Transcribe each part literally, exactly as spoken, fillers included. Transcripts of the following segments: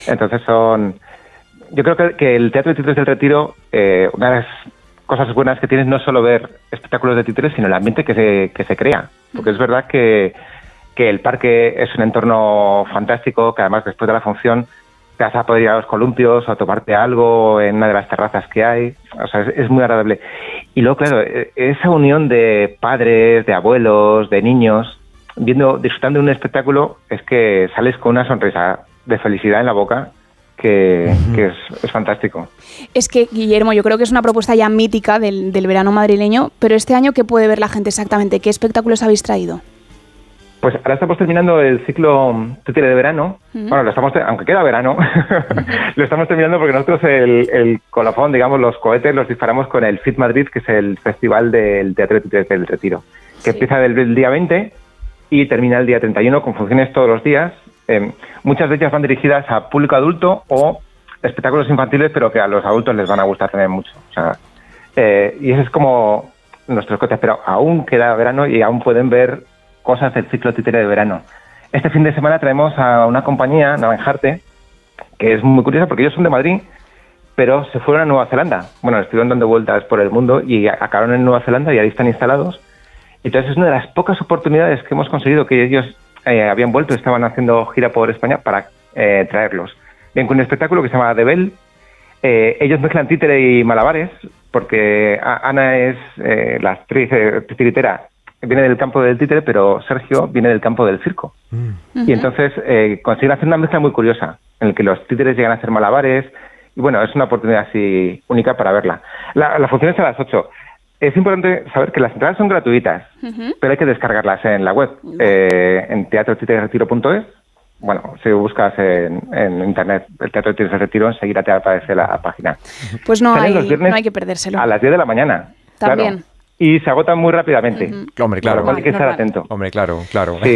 Entonces son... Yo creo que, que el Teatro de Títeres del Retiro, eh, una de las cosas buenas que tiene es no solo ver espectáculos de títeres, sino el ambiente que se, que se crea. Porque es verdad que, que el parque es un entorno fantástico, que además después de la función te vas a poder ir a los columpios o a tomarte algo en una de las terrazas que hay. O sea, es, es muy agradable. Y luego, claro, esa unión de padres, de abuelos, de niños, viendo, disfrutando de un espectáculo, es que sales con una sonrisa de felicidad en la boca que, uh-huh. que es, es fantástico. Es que, Guillermo, yo creo que es una propuesta ya mítica del, del verano madrileño, pero este año, ¿qué puede ver la gente exactamente? ¿Qué espectáculos habéis traído? Pues ahora estamos terminando el ciclo Títere de verano. Uh-huh. Bueno, lo estamos, aunque queda verano, uh-huh. lo estamos terminando porque nosotros el, el colofón, digamos, los cohetes los disparamos con el Fit Madrid, que es el festival del Teatro de Títeres del Retiro, que sí. empieza del, el día veinte y termina el día treinta y uno con funciones todos los días. Eh, muchas de ellas van dirigidas a público adulto o espectáculos infantiles, pero que a los adultos les van a gustar también mucho. O sea, eh, y eso es como nuestros cohetes, pero aún queda verano y aún pueden ver cosas del ciclo títere de verano. Este fin de semana traemos a una compañía, Naranjarte, que es muy curiosa porque ellos son de Madrid, pero se fueron a Nueva Zelanda. Bueno, estuvieron dando vueltas por el mundo y acabaron en Nueva Zelanda y ahí están instalados. Entonces es una de las pocas oportunidades que hemos conseguido que ellos eh, habían vuelto, estaban haciendo gira por España para eh, traerlos. Bien, con un espectáculo que se llama The Bell. Eh, ellos mezclan títere y malabares, porque Ana es eh, la actriz eh, titiritera, viene del campo del títere, pero Sergio viene del campo del circo. Mm. Uh-huh. Y entonces eh, consiguen hacer una mezcla muy curiosa, en la que los títeres llegan a hacer malabares, y bueno, es una oportunidad así única para verla. La, la función es a las ocho. Es importante saber que las entradas son gratuitas, uh-huh. pero hay que descargarlas en la web, uh-huh. eh, en teatro títere del retiro punto es. Bueno, si buscas en, en internet el Teatro de Títeres del Retiro, enseguida te aparece la página. Pues no hay, no hay que perdérselo. A las diez de la mañana. También. Claro. Y se agotan muy rápidamente. Uh-huh. Hombre, claro. Claro, hay que estar normal. atento. Hombre, claro, claro. Sí.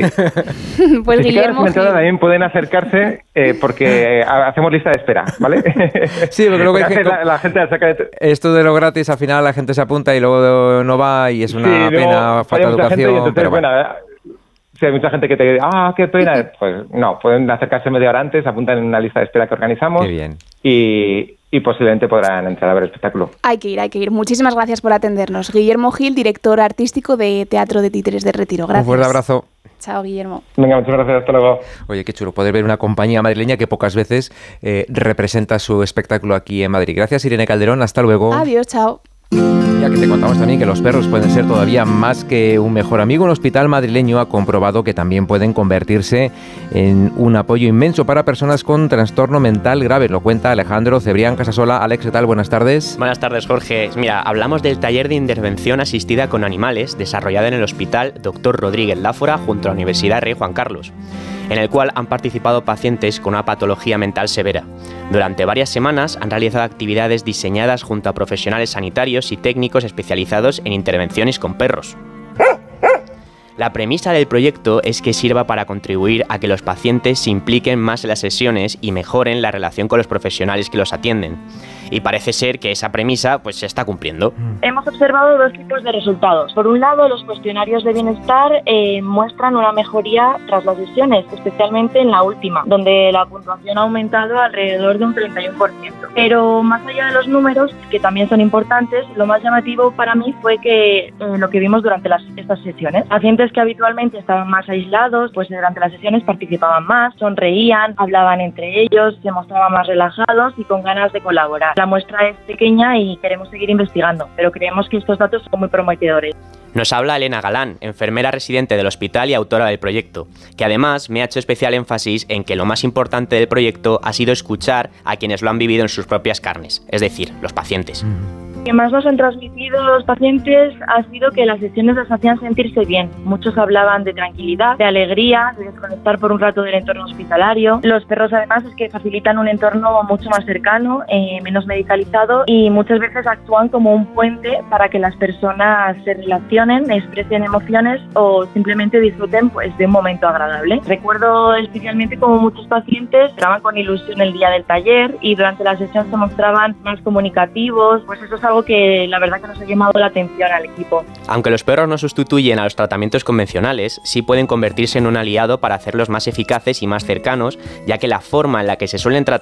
Pues si Guillermo Gil... también pueden acercarse eh, porque eh, hacemos lista de espera, ¿vale? Sí, lo creo que, que la, la gente saca de... esto de lo gratis, al final la gente se apunta y luego no va y es una sí, pena, falta de educación. Entonces, pero bueno. bueno, si hay mucha gente que te dice, ah, qué pena, pues no, pueden acercarse media hora antes, apuntan en una lista de espera que organizamos. Qué bien. Y, y posiblemente podrán entrar a ver el espectáculo. Hay que ir, hay que ir. Muchísimas gracias por atendernos. Guillermo Gil, director artístico de Teatro de Títeres del Retiro. Gracias. Un fuerte abrazo. Chao, Guillermo. Venga, muchas gracias. Hasta luego. Oye, qué chulo poder ver una compañía madrileña que pocas veces eh, representa su espectáculo aquí en Madrid. Gracias, Irene Calderón. Hasta luego. Adiós, chao. Ya que te contamos también que los perros pueden ser todavía más que un mejor amigo, un hospital madrileño ha comprobado que también pueden convertirse en un apoyo inmenso para personas con trastorno mental grave. Lo cuenta Alejandro Cebrián Casasola. Alex, ¿qué tal? Buenas tardes. Buenas tardes, Jorge. Mira, hablamos del taller de intervención asistida con animales desarrollado en el Hospital Doctor Rodríguez Láfora junto a la Universidad Rey Juan Carlos, en el cual han participado pacientes con una patología mental severa. Durante varias semanas han realizado actividades diseñadas junto a profesionales sanitarios y técnicos especializados en intervenciones con perros. La premisa del proyecto es que sirva para contribuir a que los pacientes se impliquen más en las sesiones y mejoren la relación con los profesionales que los atienden. Y parece ser que esa premisa pues se está cumpliendo. Hemos observado dos tipos de resultados. Por un lado, los cuestionarios de bienestar eh, muestran una mejoría tras las sesiones, especialmente en la última, donde la puntuación ha aumentado alrededor de un treinta y uno por ciento. Pero más allá de los números, que también son importantes, lo más llamativo para mí fue que eh, lo que vimos durante las, estas sesiones. Pacientes que habitualmente estaban más aislados, pues durante las sesiones participaban más, sonreían, hablaban entre ellos, se mostraban más relajados y con ganas de colaborar. La muestra es pequeña y queremos seguir investigando, pero creemos que estos datos son muy prometedores. Nos habla Elena Galán, enfermera residente del hospital y autora del proyecto, que además me ha hecho especial énfasis en que lo más importante del proyecto ha sido escuchar a quienes lo han vivido en sus propias carnes, es decir, los pacientes. Lo que más nos han transmitido los pacientes ha sido que las sesiones les hacían sentirse bien. Muchos hablaban de tranquilidad, de alegría, de desconectar por un rato del entorno hospitalario. Los perros además es que facilitan un entorno mucho más cercano, eh, menos medicalizado y muchas veces actúan como un puente para que las personas se relacionen, expresen emociones o simplemente disfruten pues, de un momento agradable. Recuerdo especialmente como muchos pacientes estaban con ilusión el día del taller y durante la sesión se mostraban más comunicativos, pues eso es algo que la verdad que nos ha llamado la atención al equipo. Aunque los perros no sustituyen a los tratamientos convencionales, sí pueden convertirse en un aliado para hacerlos más eficaces y más cercanos, ya que la forma en la que se suelen tratar